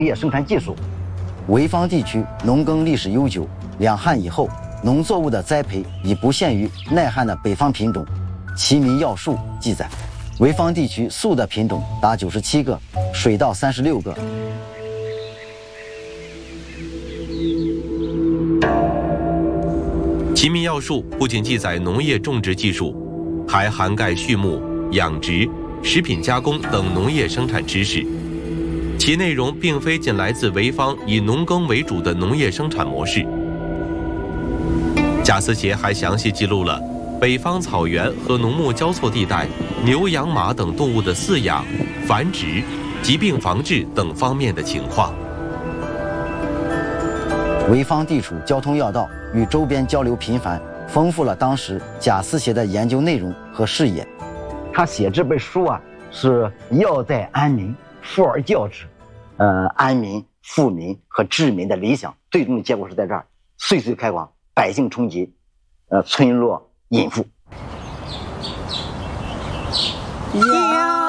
业生产技术。 潍坊地区农耕历史悠久，两汉以后，农作物的栽培已不限于耐旱的北方品种。《齐民要术》记载，潍坊地区粟的品种达97个，水稻36个。 《齐民要术》不仅记载农业种植技术，还涵盖畜牧、养殖、食品加工等农业生产知识。其内容并非仅来自潍坊以农耕为主的农业生产模式。贾思勰还详细记录了北方草原和农牧交错地带牛羊马等动物的饲养、繁殖、疾病防治等方面的情况。 潍坊地处交通要道，与周边交流频繁，丰富了当时贾思勰的研究内容和视野。 他写这本书啊，是要在安民，富而教之。安民、富民和治民的理想，最终的结果是在这儿，岁岁开广，百姓充饥，村落隐富。 呀